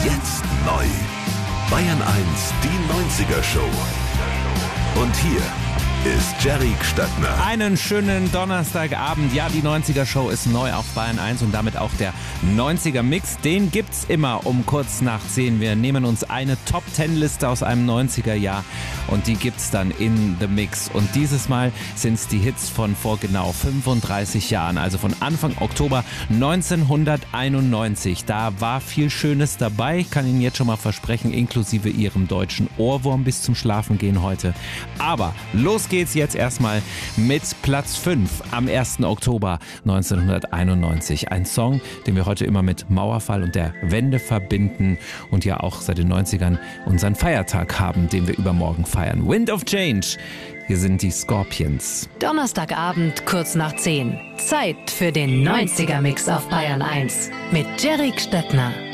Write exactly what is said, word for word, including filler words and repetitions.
Jetzt neu. Bayern eins, die neunziger Show. Und hier ist Jerry Stöckner. Einen schönen Donnerstagabend. Ja, die neunziger Show ist neu auf Bayern eins und damit auch der neunziger Mix. Den gibt's immer um kurz nach zehn. Wir nehmen uns eine Top zehn Liste aus einem neunziger Jahr und die gibt's dann in The Mix. Und dieses Mal sind's die Hits von vor genau fünfunddreißig Jahren, also von Anfang Oktober neunzehnhunderteinundneunzig. Da war viel Schönes dabei, ich kann Ihnen jetzt schon mal versprechen, inklusive Ihrem deutschen Ohrwurm bis zum Schlafengehen heute. Aber los geht's jetzt erstmal mit Platz fünf am ersten Oktober neunzehnhunderteinundneunzig. Ein Song, den wir heute immer mit Mauerfall und der Wende verbinden und ja auch seit den neunzigern unseren Feiertag haben, den wir übermorgen feiern. Wind of Change. Hier sind die Scorpions. Donnerstagabend kurz nach zehn. Zeit für den neunziger Mix auf Bayern eins mit Jerry Stöckner.